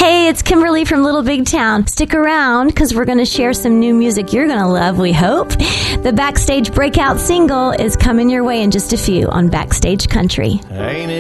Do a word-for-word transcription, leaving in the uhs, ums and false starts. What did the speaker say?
Hey, it's Kimberly from Little Big Town. Stick around because we're going to share some new music you're going to love, we hope. The Backstage Breakout single is coming your way in just a few on Backstage Country. Ain't it